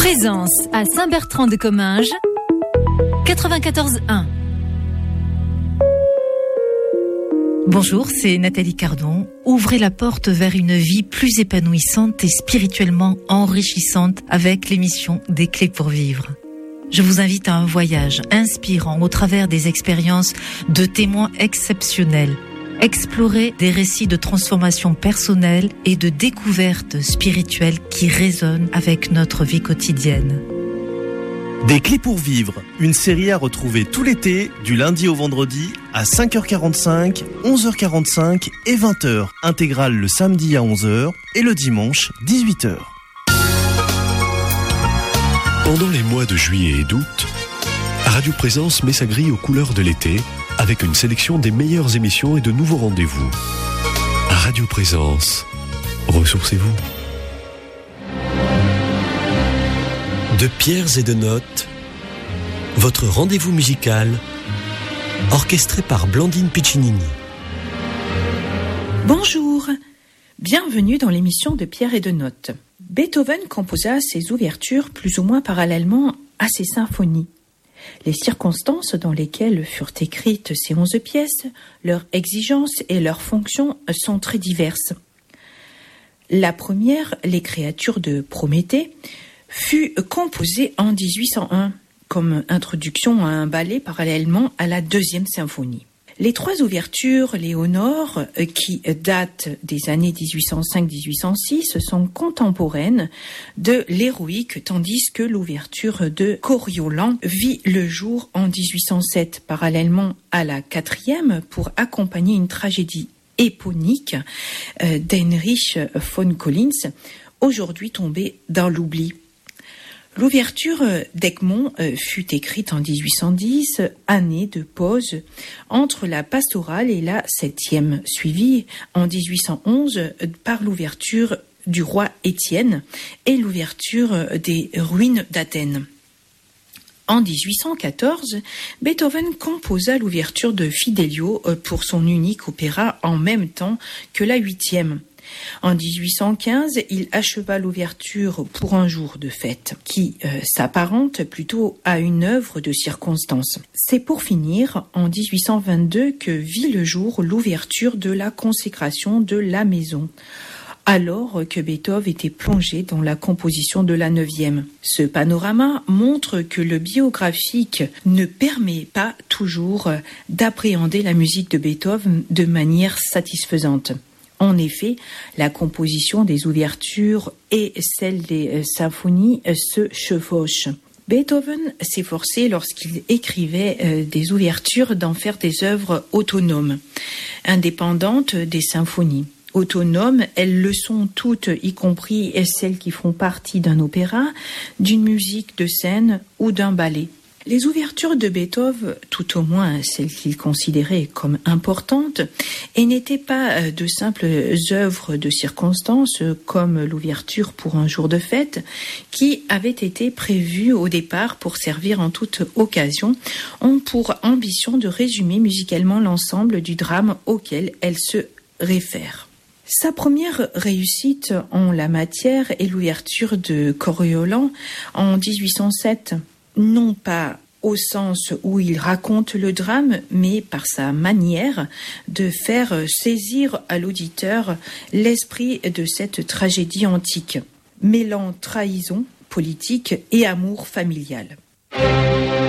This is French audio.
Présence à Saint-Bertrand-de-Comminges, 94.1. Bonjour, c'est Nathalie Cardon. Ouvrez la porte vers une vie plus épanouissante et spirituellement enrichissante avec l'émission Des Clés pour Vivre. Je vous invite à un voyage inspirant au travers des expériences de témoins exceptionnels. Explorer des récits de transformation personnelle et de découverte spirituelle qui résonnent avec notre vie quotidienne. Des Clés pour Vivre, une série à retrouver tout l'été, du lundi au vendredi, à 5h45, 11h45 et 20h. Intégrale le samedi à 11h et le dimanche, 18h. Pendant les mois de juillet et d'août, Radio Présence met sa grille aux couleurs de l'été avec une sélection des meilleures émissions et de nouveaux rendez-vous. Radio Présence, ressourcez-vous. De pierres et de notes, votre rendez-vous musical, orchestré par Blandine Piccinini. Bonjour, bienvenue dans l'émission de pierres et de notes. Beethoven composa ses ouvertures plus ou moins parallèlement à ses symphonies. Les circonstances dans lesquelles furent écrites ces 11 pièces, leurs exigences et leurs fonctions sont très diverses. La première, Les créatures de Prométhée, fut composée en 1801 comme introduction à un ballet parallèlement à la deuxième symphonie. Les trois ouvertures Léonore, qui datent des années 1805-1806, sont contemporaines de l'héroïque, tandis que l'ouverture de Coriolan vit le jour en 1807, parallèlement à la quatrième, pour accompagner une tragédie éponyque d'Heinrich von Collins, aujourd'hui tombée dans l'oubli. L'ouverture d'Egmont fut écrite en 1810, année de pause entre la pastorale et la septième, suivie en 1811 par l'ouverture du roi Étienne et l'ouverture des ruines d'Athènes. En 1814, Beethoven composa l'ouverture de Fidelio pour son unique opéra en même temps que la huitième. En 1815, il acheva l'ouverture pour un jour de fête, qui s'apparente plutôt à une œuvre de circonstance. C'est pour finir, en 1822, que vit le jour l'ouverture de la consécration de la maison, alors que Beethoven était plongé dans la composition de la neuvième. Ce panorama montre que le biographique ne permet pas toujours d'appréhender la musique de Beethoven de manière satisfaisante. En effet, la composition des ouvertures et celle des symphonies se chevauchent. Beethoven s'efforçait, lorsqu'il écrivait des ouvertures, d'en faire des œuvres autonomes, indépendantes des symphonies. Autonomes, elles le sont toutes, y compris celles qui font partie d'un opéra, d'une musique de scène ou d'un ballet. Les ouvertures de Beethoven, tout au moins celles qu'il considérait comme importantes, et n'étaient pas de simples œuvres de circonstance comme l'ouverture pour un jour de fête, qui avait été prévue au départ pour servir en toute occasion, ont pour ambition de résumer musicalement l'ensemble du drame auquel elle se réfère. Sa première réussite en la matière est l'ouverture de Coriolan en 1807. Non pas au sens où il raconte le drame, mais par sa manière de faire saisir à l'auditeur l'esprit de cette tragédie antique, mêlant trahison politique et amour familial.